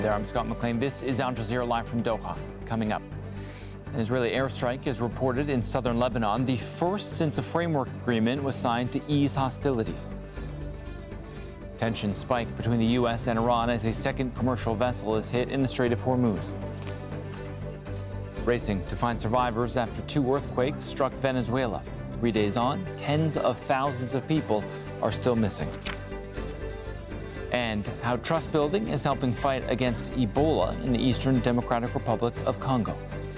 there, I'm Scott McLean. This is Al Jazeera live from Doha. Coming up, an Israeli airstrike is reported in southern Lebanon, the first since a framework agreement was signed to ease hostilities. Tensions spike between the U.S. and Iran as a second commercial vessel is hit in the Strait of Hormuz. Racing to find survivors after two earthquakes struck Venezuela. 3 days on, tens of thousands of people are still missing. And how trust building is helping fight against Ebola in the Eastern Democratic Republic of Congo.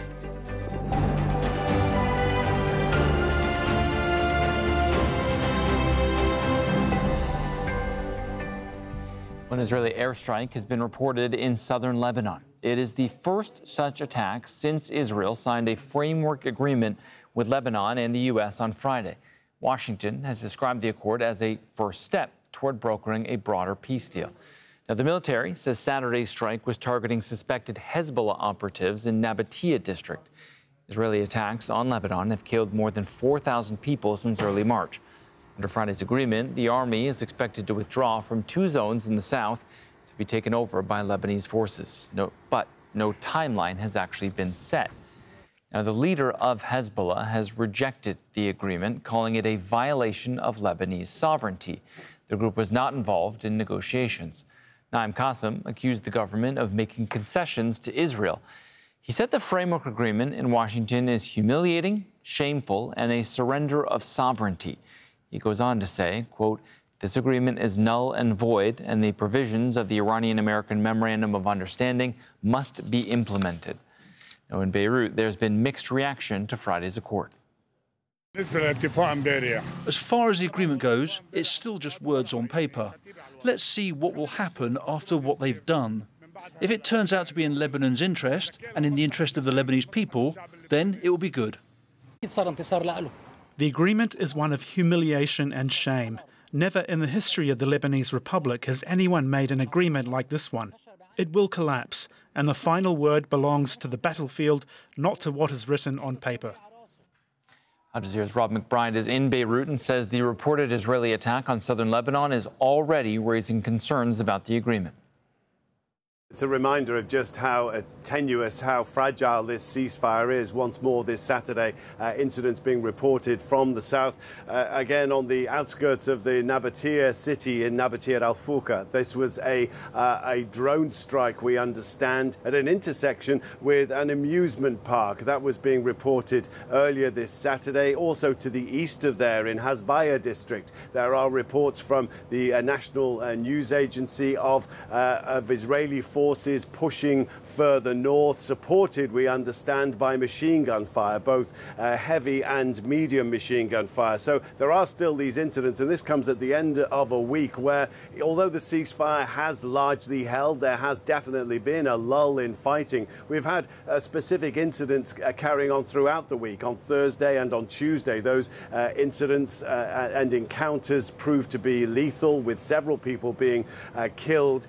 An Israeli airstrike has been reported in southern Lebanon. It is the first such attack since Israel signed a framework agreement with Lebanon and the U.S. on Friday. Washington has described the accord as a first step toward brokering a broader peace deal. Now, the military says Saturday's strike was targeting suspected Hezbollah operatives in Nabatea district. Israeli attacks on Lebanon have killed more than 4,000 people since early March. Under Friday's agreement, the army is expected to withdraw from 2 zones in the south to be taken over by Lebanese forces. But no timeline has actually been set. Now, the leader of Hezbollah has rejected the agreement, calling it a violation of Lebanese sovereignty. The group was not involved in negotiations. Naim Qassem accused the government of making concessions to Israel. He said the framework agreement in Washington is humiliating, shameful, and a surrender of sovereignty. He goes on to say, quote, "This agreement is null and void, and the provisions of the Iranian-American Memorandum of Understanding must be implemented." Now, in Beirut, there's been mixed reaction to Friday's accord. As far as the agreement goes, it's still just words on paper. Let's see what will happen after what they've done. If it turns out to be in Lebanon's interest and in the interest of the Lebanese people, then it will be good. The agreement is one of humiliation and shame. Never in the history of the Lebanese Republic has anyone made an agreement like this one. It will collapse, and the final word belongs to the battlefield, not to what is written on paper. Al Jazeera's Rob McBride is in Beirut and says the reported Israeli attack on southern Lebanon is already raising concerns about the agreement. It's a reminder of just how tenuous, how fragile this ceasefire is. Once more this Saturday, incidents being reported from the south, again on the outskirts of the Nabatea city in Nabatea al-Fuka. This was a drone strike, we understand, at an intersection with an amusement park. That was being reported earlier this Saturday. Also to the east of there in Hasbaya district, there are reports from the National News Agency of Israeli forces pushing further north, supported, we understand, by machine gun fire, both heavy and medium machine gun fire. So there are still these incidents, and this comes at the end of a week where, although the ceasefire has largely held, there has definitely been a lull in fighting. We've had specific incidents carrying on throughout the week. On Thursday and on Tuesday, those incidents and encounters proved to be lethal, with several people being killed.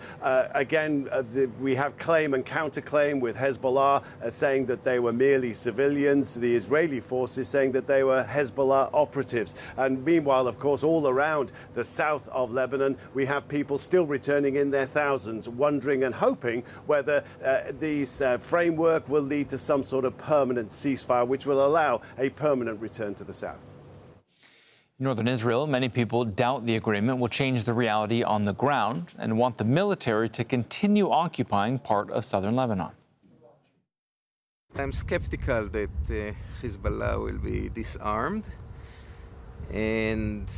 We have claim and counterclaim, with Hezbollah saying that they were merely civilians, the Israeli forces saying that they were Hezbollah operatives. And meanwhile, of course, all around the south of Lebanon, we have people still returning in their thousands, wondering and hoping whether this framework will lead to some sort of permanent ceasefire, which will allow a permanent return to the south. In northern Israel, many people doubt the agreement will change the reality on the ground and want the military to continue occupying part of southern Lebanon. I'm skeptical that Hezbollah will be disarmed, and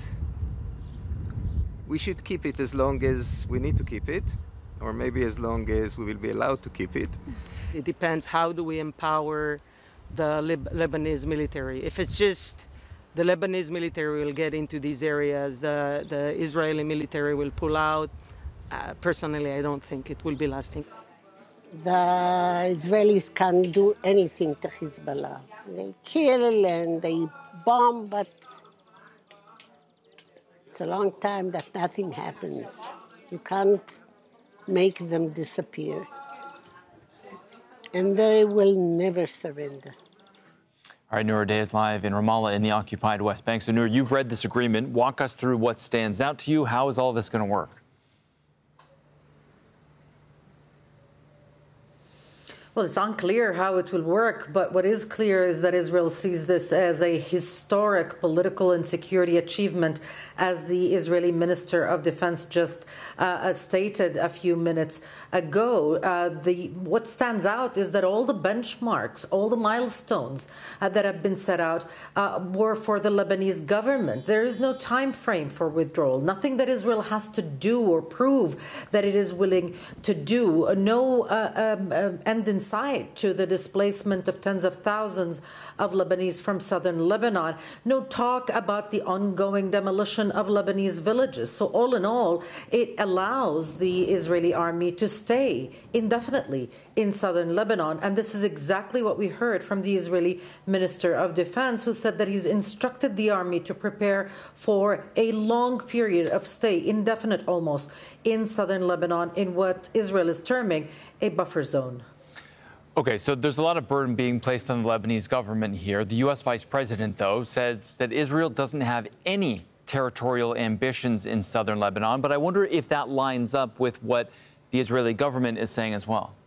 we should keep it as long as we need to keep it, or maybe as long as we will be allowed to keep it. It depends, how do we empower the Lebanese military? If it's just the Lebanese military will get into these areas, the Israeli military will pull out. Personally, I don't think it will be lasting. The Israelis can't do anything to Hezbollah. They kill and they bomb, but it's a long time that nothing happens. You can't make them disappear. And they will never surrender. All right, Noor Day is live in Ramallah in the occupied West Bank. So, Noor, you've read this agreement. Walk us through what stands out to you. How is all this going to work? Well, it's unclear how it will work, but what is clear is that Israel sees this as a historic political and security achievement, as the Israeli Minister of Defense just stated a few minutes ago. What stands out is that all the benchmarks, all the milestones that have been set out were for the Lebanese government. There is no time frame for withdrawal, nothing that Israel has to do or prove that it is willing to do, no end in sight to the displacement of tens of thousands of Lebanese from southern Lebanon, no talk about the ongoing demolition of Lebanese villages. So all in all, it allows the Israeli army to stay indefinitely in southern Lebanon. And this is exactly what we heard from the Israeli Minister of Defense, who said that he's instructed the army to prepare for a long period of stay, indefinite almost, in southern Lebanon, in what Israel is terming a buffer zone. Okay, so there's a lot of burden being placed on the Lebanese government here. The U.S. Vice President, though, says that Israel doesn't have any territorial ambitions in southern Lebanon. But I wonder if that lines up with what the Israeli government is saying as well.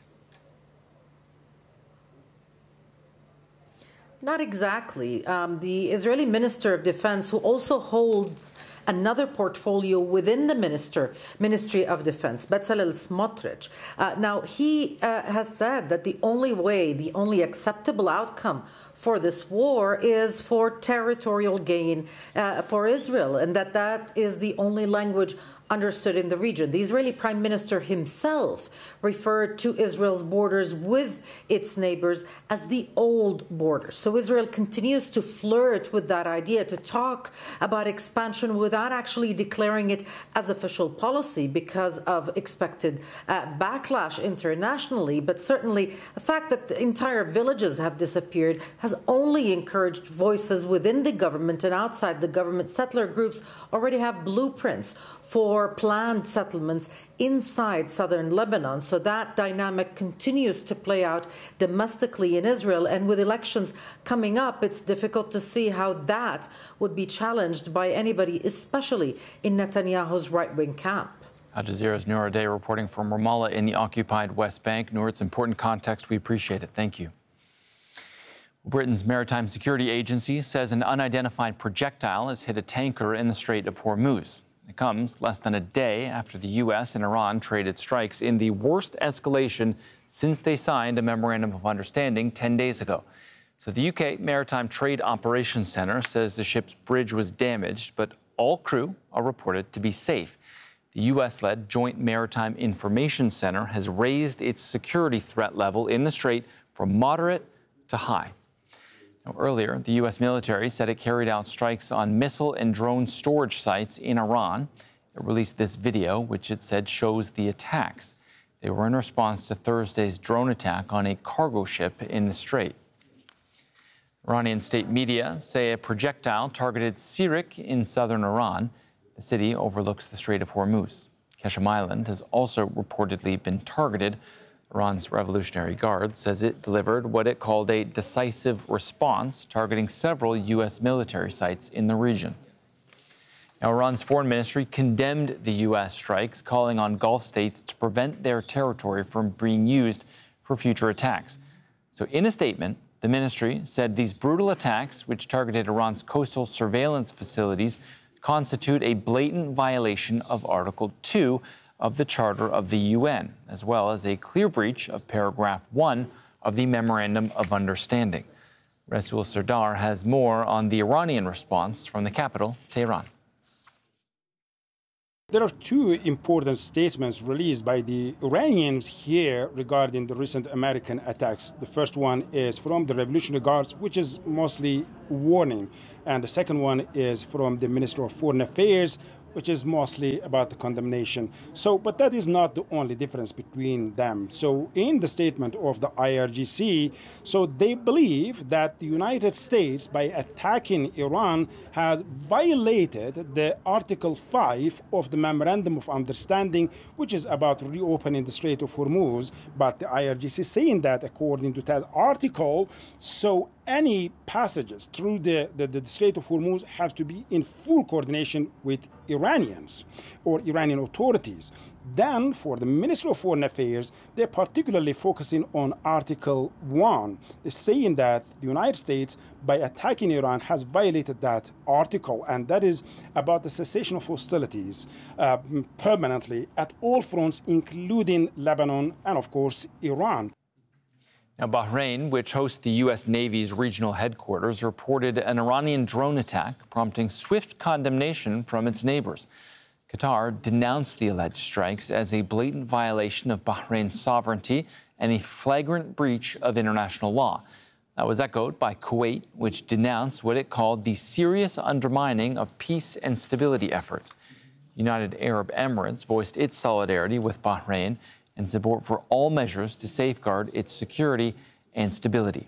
Not exactly. The Israeli Minister of Defense, who also holds another portfolio within the Ministry of Defense, Bezalel Smotrich. Now, he has said that the only acceptable outcome for this war is for territorial gain for Israel, and that is the only language understood in the region. The Israeli Prime Minister himself referred to Israel's borders with its neighbors as the old borders. So Israel continues to flirt with that idea, to talk about expansion without actually declaring it as official policy because of expected backlash internationally. But certainly the fact that entire villages have disappeared has only encouraged voices within the government and outside the government. Settler groups already have blueprints for planned settlements inside southern Lebanon. So that dynamic continues to play out domestically in Israel. And with elections coming up, it's difficult to see how that would be challenged by anybody, especially in Netanyahu's right-wing camp. Al Jazeera's Noor Day reporting from Ramallah in the occupied West Bank. Noor, it's important context. We appreciate it. Thank you. Britain's Maritime Security Agency says an unidentified projectile has hit a tanker in the Strait of Hormuz. It comes less than a day after the U.S. and Iran traded strikes in the worst escalation since they signed a memorandum of understanding 10 days ago. So the UK Maritime Trade Operations Center says the ship's bridge was damaged, but all crew are reported to be safe. The U.S.-led Joint Maritime Information Center has raised its security threat level in the strait from moderate to high. Earlier, the U.S. military said it carried out strikes on missile and drone storage sites in Iran. It released this video, which it said shows the attacks. They were in response to Thursday's drone attack on a cargo ship in the strait. Iranian state media say a projectile targeted Sirik in southern Iran. The city overlooks the Strait of Hormuz. Keshem Island has also reportedly been targeted. Iran's Revolutionary Guard says it delivered what it called a decisive response, targeting several U.S. military sites in the region. Now, Iran's foreign ministry condemned the U.S. strikes, calling on Gulf states to prevent their territory from being used for future attacks. So in a statement, the ministry said these brutal attacks, which targeted Iran's coastal surveillance facilities, constitute a blatant violation of Article 2 of the Charter of the UN, as well as a clear breach of Paragraph 1 of the Memorandum of Understanding. Rasul Sardar has more on the Iranian response from the capital, Tehran. There are two important statements released by the Iranians here regarding the recent American attacks. The first one is from the Revolutionary Guards, which is mostly warning. And the second one is from the Minister of Foreign Affairs, which is mostly about the condemnation. But that is not the only difference between them. So in the statement of the IRGC, they believe that the United States, by attacking Iran, has violated the Article 5 of the Memorandum of Understanding, which is about reopening the Strait of Hormuz. But the IRGC is saying that according to that article, any passages through the Strait of Hormuz have to be in full coordination with Iranians or Iranian authorities. Then, for the Ministry of Foreign Affairs, they're particularly focusing on Article 1. They're saying that the United States, by attacking Iran, has violated that article, and that is about the cessation of hostilities permanently at all fronts, including Lebanon and, of course, Iran. Now, Bahrain, which hosts the U.S. Navy's regional headquarters, reported an Iranian drone attack, prompting swift condemnation from its neighbors. Qatar denounced the alleged strikes as a blatant violation of Bahrain's sovereignty and a flagrant breach of international law. That was echoed by Kuwait, which denounced what it called the serious undermining of peace and stability efforts. United Arab Emirates voiced its solidarity with Bahrain and support for all measures to safeguard its security and stability.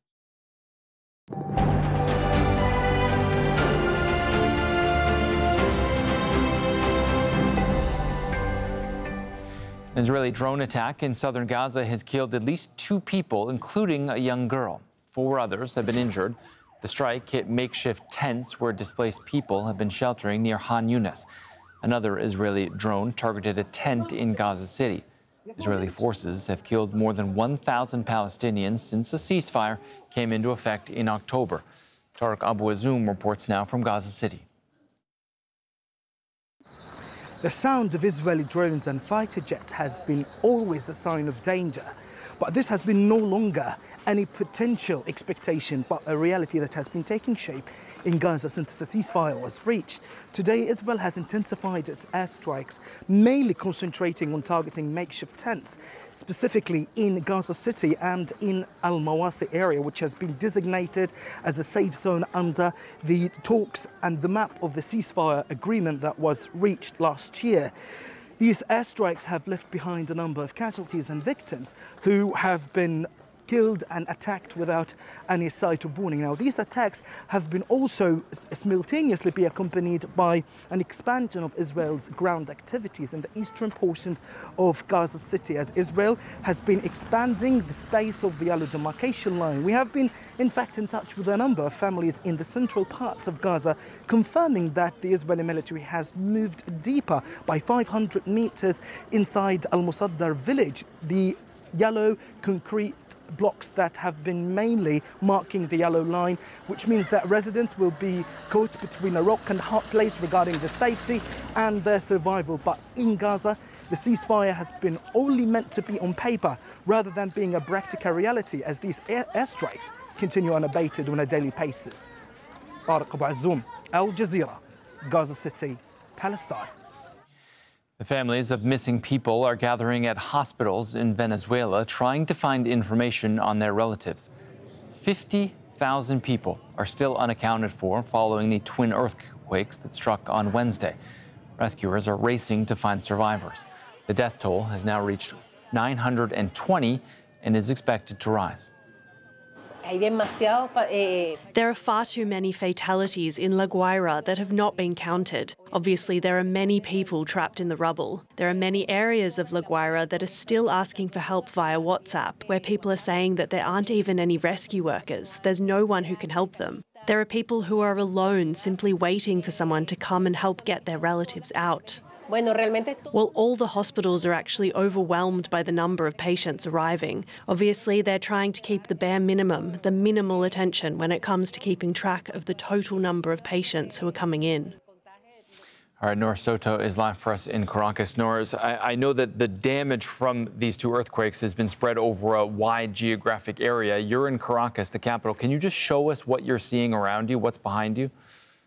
An Israeli drone attack in southern Gaza has killed at least 2 people, including a young girl. 4 others have been injured. The strike hit makeshift tents where displaced people have been sheltering near Han Yunis. Another Israeli drone targeted a tent in Gaza City. Israeli forces have killed more than 1,000 Palestinians since the ceasefire came into effect in October. Tariq Abu Azoum reports now from Gaza City. The sound of Israeli drones and fighter jets has been always a sign of danger. But this has been no longer any potential expectation, but a reality that has been taking shape in Gaza since the ceasefire was reached. Today, Israel has intensified its airstrikes, mainly concentrating on targeting makeshift tents, specifically in Gaza City and in Al-Mawasi area, which has been designated as a safe zone under the talks and the map of the ceasefire agreement that was reached last year. These airstrikes have left behind a number of casualties and victims who have been killed and attacked without any sight of warning. Now, these attacks have been also simultaneously be accompanied by an expansion of Israel's ground activities in the eastern portions of Gaza City, as Israel has been expanding the space of the yellow demarcation line. We have been, in fact, in touch with a number of families in the central parts of Gaza, confirming that the Israeli military has moved deeper by 500 meters inside Al-Musaddar village. The yellow concrete blocks that have been mainly marking the yellow line, which means that residents will be caught between a rock and a hard place regarding the safety and their survival. But in Gaza, the ceasefire has been only meant to be on paper rather than being a practical reality, as these airstrikes continue unabated on a daily basis. Tariq Abu Azoum, Al Jazeera, Gaza City, Palestine. The families of missing people are gathering at hospitals in Venezuela trying to find information on their relatives. 50,000 people are still unaccounted for following the twin earthquakes that struck on Wednesday. Rescuers are racing to find survivors. The death toll has now reached 920 and is expected to rise. There are far too many fatalities in La Guaira that have not been counted. Obviously, there are many people trapped in the rubble. There are many areas of La Guaira that are still asking for help via WhatsApp, where people are saying that there aren't even any rescue workers. There's no one who can help them. There are people who are alone, simply waiting for someone to come and help get their relatives out. Well, all the hospitals are actually overwhelmed by the number of patients arriving. Obviously, they're trying to keep the bare minimum, the minimal attention when it comes to keeping track of the total number of patients who are coming in. All right, Noor Soto is live for us in Caracas. Noor, I know that the damage from these 2 earthquakes has been spread over a wide geographic area. You're in Caracas, the capital. Can you just show us what you're seeing around you, what's behind you?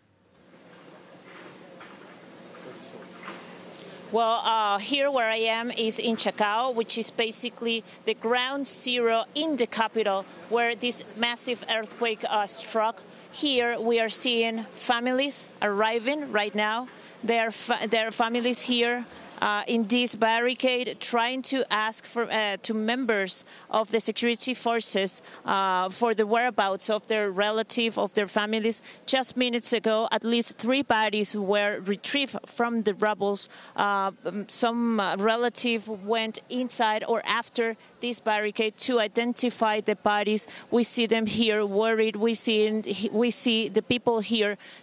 Well, here where I am is in Chacao, which is basically the ground zero in the capital where this massive earthquake struck. Here we are seeing families arriving right now. There are families here in this barricade trying to ask for to members of the security forces for the whereabouts of their relative, of their families. Just minutes ago, at least 3 bodies were retrieved from the rubbles. Some relative went inside or after this barricade to identify the bodies. We see them here worried. We see the people here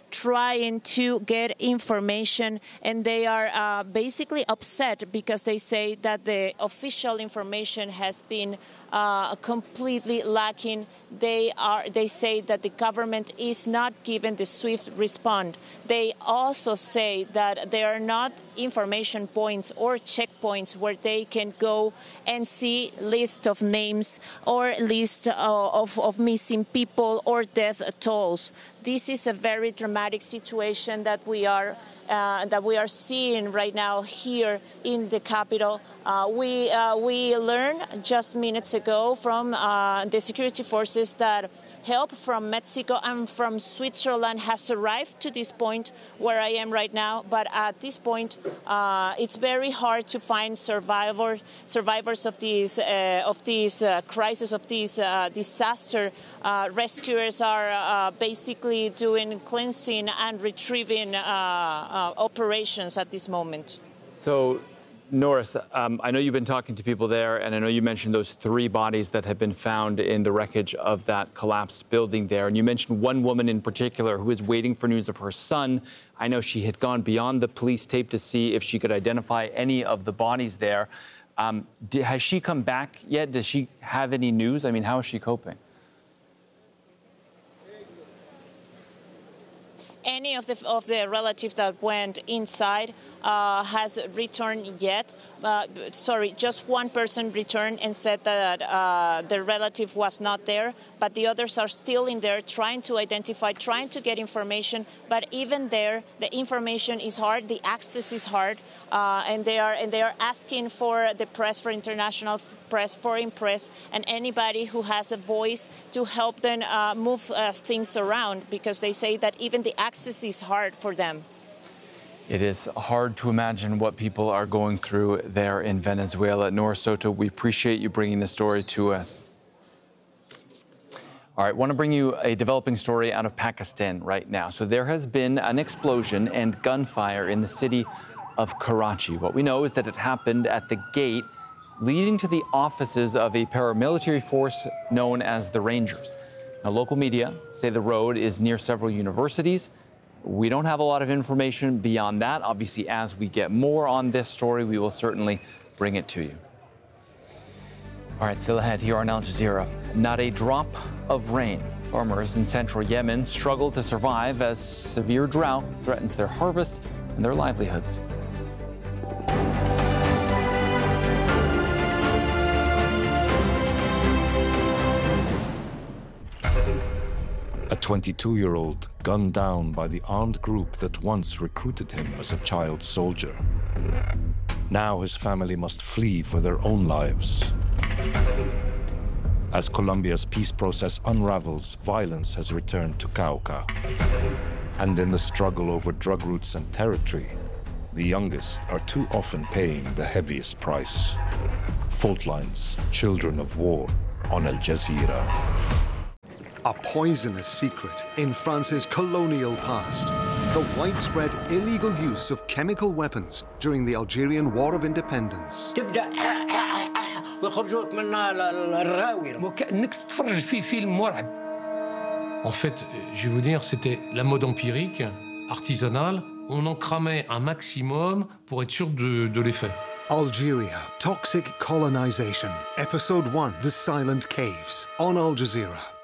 trying to get information, and they are basically upset because they say that the official information has been completely lacking. They say that the government is not giving the swift response. They also say that there are not information points or checkpoints where they can go and see list of names or list of missing people or death tolls. This is a very dramatic situation that we are seeing right now here in the capital. We learned just minutes ago from the security forces that help from Mexico and from Switzerland has arrived to this point where I am right now. But at this point, it's very hard to find survivors of this crisis, of this disaster. Rescuers are basically doing cleansing and retrieving operations at this moment. So, Norris, I know you've been talking to people there, and I know you mentioned those 3 bodies that have been found in the wreckage of that collapsed building there. And you mentioned one woman in particular who is waiting for news of her son. I know she had gone beyond the police tape to see if she could identify any of the bodies there. Has she come back yet? Does she have any news? I mean, how is she coping? Any of the relatives that went inside has returned yet. Just one person returned and said that the relative was not there, but the others are still in there trying to identify, trying to get information. But even there, the information is hard, the access is hard, and they are asking for the press, for international press, foreign press, and anybody who has a voice to help them move things around, because they say that even the access is hard for them. It is hard to imagine what people are going through there in Venezuela. Norris Soto, we appreciate you bringing this story to us. All right, I want to bring you a developing story out of Pakistan right now. So there has been an explosion and gunfire in the city of Karachi. What we know is that it happened at the gate leading to the offices of a paramilitary force known as the Rangers. Now, local media say the road is near several universities. We don't have a lot of information beyond that. Obviously, as we get more on this story, we will certainly bring it to you. All right, still ahead here on Al Jazeera. Not a drop of rain. Farmers in central Yemen struggle to survive as severe drought threatens their harvest and their livelihoods. A 22-year-old gunned down by the armed group that once recruited him as a child soldier. Now his family must flee for their own lives. As Colombia's peace process unravels, violence has returned to Cauca. And in the struggle over drug routes and territory, the youngest are too often paying the heaviest price. Fault lines, children of war, on Al Jazeera. A poisonous secret in France's colonial past. The widespread illegal use of chemical weapons during the Algerian War of Independence. En fait, je vais vous dire, c'était la mode empirique, artisanale. On en cramait un maximum pour être sûr de l'effet. Algeria, Toxic Colonization. Episode 1, The Silent Caves, on Al Jazeera.